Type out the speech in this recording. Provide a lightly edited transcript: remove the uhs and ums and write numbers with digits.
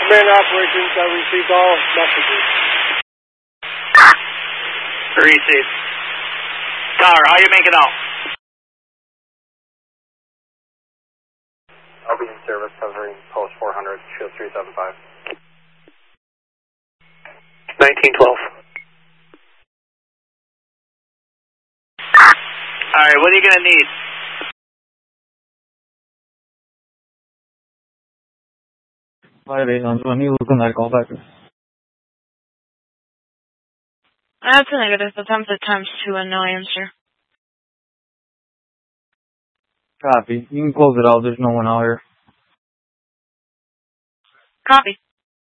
Command operations, I received all messages. Received. Tower, how you making out? I'll be in service covering post 400, shield 375. 1912. Alright, what are you going to need? That's a negative. Attempt at times 2 and no answer. Copy. You can close it out. There's no one out here. Copy.